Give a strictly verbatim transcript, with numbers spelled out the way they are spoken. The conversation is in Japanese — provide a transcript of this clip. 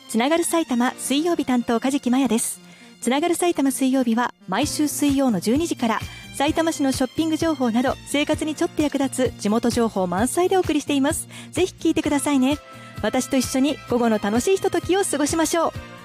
つながる埼玉水曜日担当梶木麻也です。つながる埼玉水曜日は毎週水曜のじゅうにじから埼玉市のショッピング情報など生活にちょっと役立つ地元情報満載でお送りしています。ぜひ聞いてくださいね。私と一緒に午後の楽しいひとときを過ごしましょう。